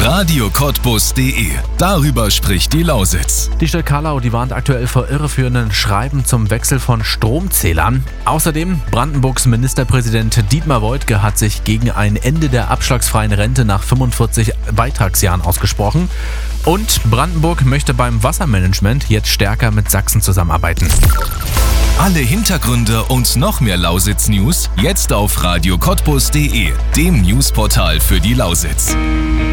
radiocottbus.de. Darüber spricht die Lausitz. Die Stadt Kallau, die warnt aktuell vor irreführenden Schreiben zum Wechsel von Stromzählern. Außerdem, Brandenburgs Ministerpräsident Dietmar Woidke hat sich gegen ein Ende der abschlagsfreien Rente nach 45 Beitragsjahren ausgesprochen. Und Brandenburg möchte beim Wassermanagement jetzt stärker mit Sachsen zusammenarbeiten. Alle Hintergründe und noch mehr Lausitz-News jetzt auf radiocottbus.de, dem Newsportal für die Lausitz.